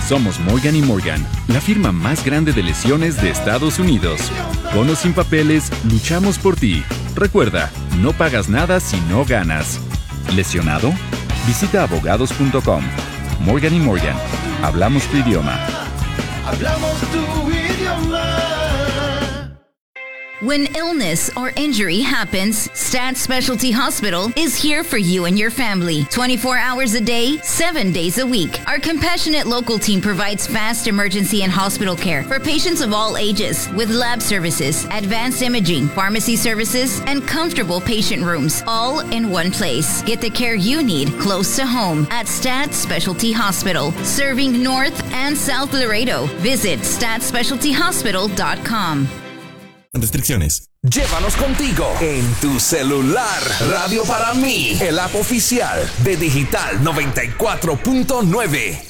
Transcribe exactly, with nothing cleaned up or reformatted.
Somos Morgan y Morgan, la firma más grande de lesiones de Estados Unidos. Con o sin papeles, luchamos por ti. Recuerda, no pagas nada si no ganas. ¿Lesionado? Visita abogados punto com. Morgan y Morgan. Hablamos tu idioma. Hablamos tu idioma. When illness or injury happens, Stat Specialty Hospital is here for you and your family. twenty-four hours a day, seven days a week. Our compassionate local team provides fast emergency and hospital care for patients of all ages with lab services, advanced imaging, pharmacy services, and comfortable patient rooms, all in one place. Get the care you need close to home at Stat Specialty Hospital, serving North and South Laredo. Visit stat specialty hospital dot com. Restricciones. Llévanos contigo en tu celular. Radio para mí, el app oficial de Digital noventa y cuatro punto nueve.